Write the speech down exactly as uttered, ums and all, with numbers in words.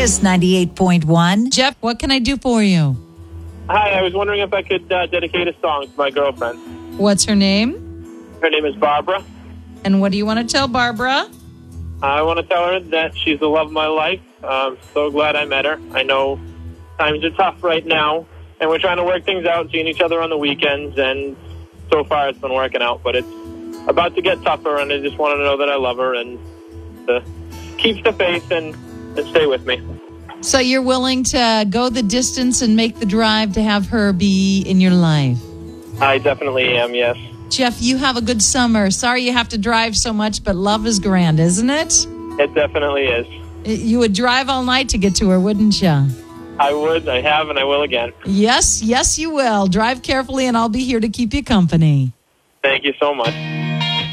Kiss ninety-eight point one. Jeff, what can I do for you? Hi, I was wondering if I could uh, dedicate a song to my girlfriend. What's her name? Her name is Barbara. And what do you want to tell Barbara? I want to tell her that she's the love of my life. I'm so glad I met her. I know times are tough right now, and we're trying to work things out, seeing each other on the weekends, and so far it's been working out, but it's about to get tougher, and I just want to know that I love her and to keep the faith and, and stay with me. So you're willing to go the distance and make the drive to have her be in your life? I definitely am, yes. Jeff, you have a good summer. Sorry you have to drive so much, but love is grand, isn't it? It definitely is. You would drive all night to get to her, wouldn't you? I would, I have, and I will again. Yes, yes, you will. Drive carefully, and I'll be here to keep you company. Thank you so much.